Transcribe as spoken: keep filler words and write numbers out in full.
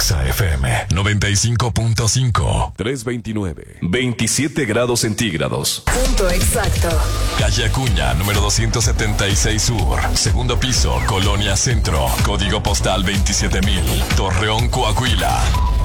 Exa F M noventa y cinco punto cinco. trescientos veintinueve. veintisiete grados centígrados. Punto exacto. Calle Acuña, número doscientos setenta y seis Sur. Segundo piso, Colonia Centro. Código postal veintisiete mil. Torreón, Coahuila.